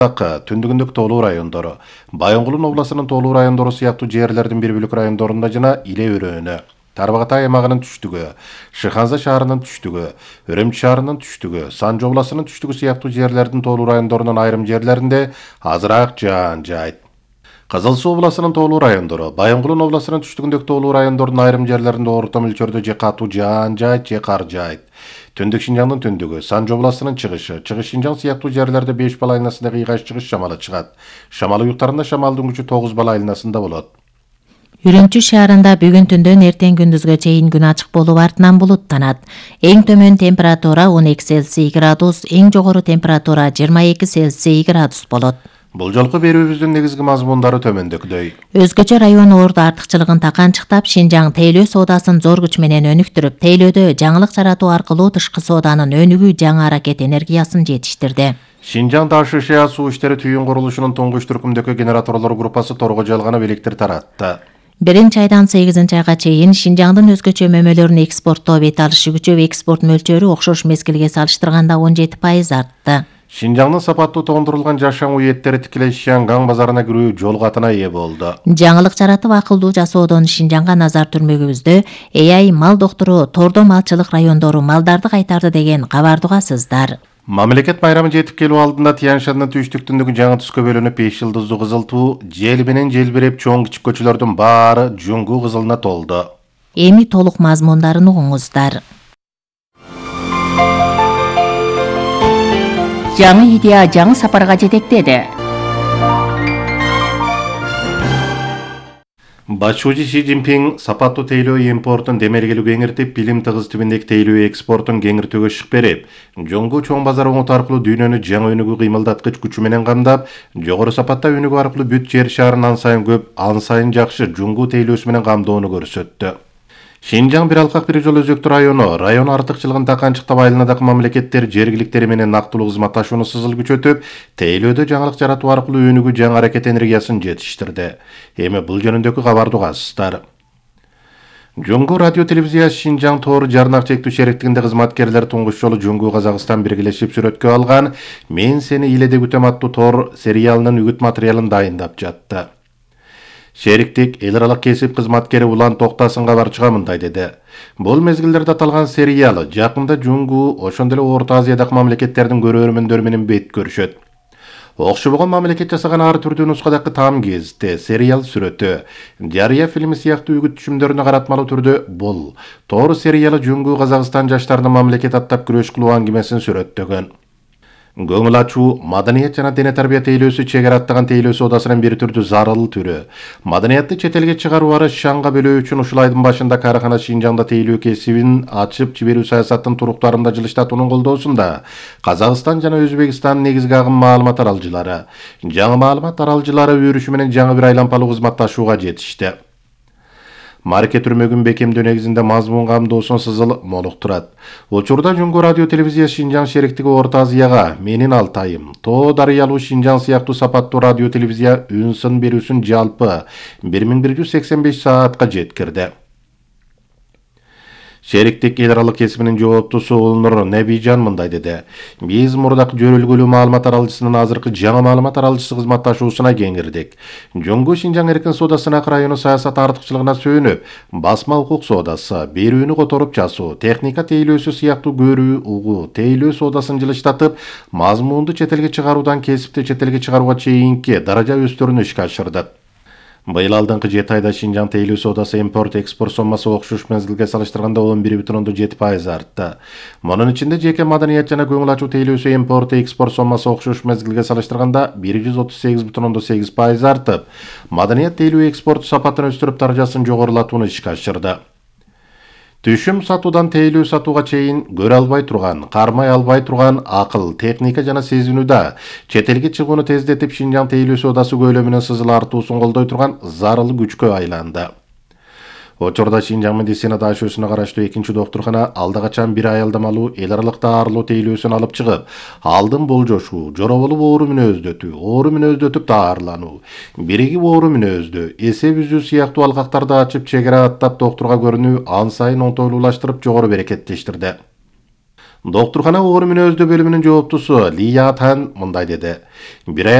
түндүгүндөгү тоолуу райондору, Байонгулун областынын тоолуу райондору сыяктуу жерлердин бир бөлүк райондорунда жана Иле өрөөнү, Тарбагатай аймагынын түштүгү, Шыханза шаарынын түштүгү, Өрөмчү шаарынын түштүгү, Санжы областынын түштүгү сыяктуу жерлердин тоолуу райондорунун айрым жерлеринде азыраак жаан жаайт. Кызыл Суу областынын тоолуу райондору, Байонгулун областынын түштүгүндөгү тоолуу райондордун айрым жерлеринде орто мөлчөрдө же катуу жаан жаайт, же кар жаайт. Түндүк Шинжаңдын түндүгү, Санжы областынын чыгышы, Чыгыш Шинжаң сыяктуу жерлерде 5 бал айланасында кыйгаш чыгыш шамалы чыгат. Шамал уюктарында шамалдын күчү 9 бал айланасында болот. Үрүмчү шаарында бүгүн түндөн эртең күндүзгө чейин күн ачык болуп артынан булуттанат. Эң төмөн температура 12 Цельсий градус, эң жогору температура 22 Цельсий градус болот. Бул жолку берүүбүздүн негизги мазмундары төмөндөгүдөй. Өзгөчө район орду артыкчылыгын таканчыктап, Шинжаң тейлөө соодасын зор күч менен өнүктүрүп, тейлөөдө жаңылык жаратуу аркылуу тышкы сооданын өнүгүү жаңы аракет энергиясын жетиштирди. Шинжаң таш ШША суу иштери түйүн курулушунун туңгуч түркүмдөгү генераторлор группасы торго жалганып электр таратты. 1-айдан 8-айга чейин Шинжаңдын өзгөчө мөмөлөрүн экспорттоо бет алышы күчөп, экспорт мөлчөрү окшош мезгилге салыштырганда 17% артты. Шинжаңдын сапаттуу тоңдурулган жашам уеттери тикелей Шиангаң базарына кирүү жол катына ээ болду. Жаңылык жаратып акылдуу жасоодон Шинжаңга назар түрмөгүбүздө AI мал доктору тордо малчылык райондору малдарды кайтарды деген кабарды угасыздар. Мамлекет байрамы жетип келүү алдында Тянь-Шандын түштүктүндөгү жаңы түскө бөлүнүп 5 жылдыздуу кызыл туу жел менен желбиреп чоң кичик көчөлөрдүн баары жуңгуу кызылына толду. Эми толук мазмундарын угуңуздар. Жаңы идея жаңы сапарга жетектеди. Башчы Си Цзиньпин сапаттуу тейлөө импортун демергелүү кеңиртип, билим тыгыз түбүндөгү тейлөө экспортун кеңиртүүгө шык берип, жоңгу чоң базар оңот аркылуу дүйнөнү жаңы өнүгүү кыймылдаткыч күчү менен камдап, жогору сапатта өнүгүү аркылуу бүт жер шарын ан сайын көп, ан сайын жакшы жоңгу тейлөөсү менен камдоону көрсөттү. Шинжаң бир алкак бир жол өзөктүү район артыкчылыгын таканчыктап айланадагы мамлекеттер жергиликтери менен нактылуу кызматташууну сызыл күчөтүп, тейлөөдө жаңылык жаратуу аркылуу өнүгүү жаңы аракет энергиясын жетиштирди. Эми бул жөнүндөгү кабарды угасыздар. Жоңгу радио телевизия Шинжаң тоор жарнак чектүү шериктигинде кызматкерлер туңгуч жолу Жоңгу Казакстан биргелешип сүрөткө алган "Мен сени иледе күтөм" аттуу тоор сериалынын үгүт материалын дайындап жатты. Шериктик эл аралык кесип кызматкери Улан Токтасынга барчыга мындай деди. Бул мезгилдерде аталган сериал жакында Жоңгу, ошондой эле Орто Азиядагы мамлекеттердин көрөрмөндөрү менен бет көрүшөт. Окшобогон мамлекет жасаган ар түрдүү нускадагы там кезте, сериал сүрөтү, Жарыя фильми сыяктуу үгүт түшүмдөрүнө каратмалуу түрдө бул тоор сериалы Жоңгу Казакстан жаштарынын мамлекет аттап күрөш кылуу аңгимесин сүрөттөгөн. Көңүл ачуу, маданият жана дене тарбия тейлөөсү чегара аттаган тейлөө соодасынын бир түрдүү зарыл түрү. Маданиятты чет элге чыгаруу ары шаңга бөлөө үчүн ушул айдын башында каархана Шинжаңда тейлөө кесибин ачып жиберүү саясаттын туруктарында жылыштатуунун колдоосунда Казакстан жана Өзбекстандын негизги агым маалымат аралжылары, жаңы маалымат аралжылары өрүшү менен жаңы бир айланпалуу кызматташууга жетишти. Маркет түрмөгүн бекемдөө негизинде мазмун камдоосун сызыл молуктурат. Учурда Жоңгу радио телевизия Шинжаң шериктиги Орто Азияга "Менин Алтайым", Тоо дарыялуу Шинжаң сыяктуу сапаттуу радио телевизия үн сын берүүсүн жалпы 1185 саатка жеткирди. Шериктик эл аралык кесибинин жооптусу Улнур Небижан мындай деди. Биз мурдак жөрөлгөлүү маалымат аралжысынын азыркы жаңы маалымат аралжысы кызматташуусуна кеңирдик. Жоңгу Шинжаң эркин соода-сынак району саясат артыкчылыгына сүйөнүп, басма укук соодасы, берүүнү которуп жасоо, техника тейлөөсү сыяктуу көрүү, угуу, тейлөө соодасын жылыштатып, мазмунду чет элге чыгаруудан кесипти чет элге чыгарууга чейинки даража өстөрүнү ишке ашырдык. Быйыл алдыңкы 7 айда Шинжаң тейлөө соодасы импорт-экспорт соммасы окшош мезгилге салыштырганда 11,7% артты. Мунун ичинде жеке маданият жана көңүл ачуу тейлөөсү импорт-экспорт соммасы окшош мезгилге салыштырганда 138,9% артып, маданият тейлөө экспорт сапатын өстүрүп даражасын жогорулатууну ишке ашырды. Түшүм сатуудан тейлөө сатууга чейин көрө албай турган, кармай албай турган акыл, техника жана сезинүүда чет элге чыгууну тездетип Шинжаң тейлөө соодасы көлөмүнүн сызыл артуусун колдой турган зарыл күчкө айланды. Учурда Шинжаң медицина даашөсүнө караштуу 2-доктуркана алда качан бир аялдамалуу эл аралык даарылоо тейлөөсүн алып чыгып, алдын болжошуу, жороболуп оору мүнөздөтүп даарылануу, биригип оору мүнөздө, эсеп үзүү сыяктуу алкактарды ачып чегара аттап доктурга көрүнүү ан сайын оңтойлуулаштырып жогору берекеттештирди. Доктурхана оору мүнөздүү бөлүмүнүн жооптусу Ли Ятан мындай деди. Bir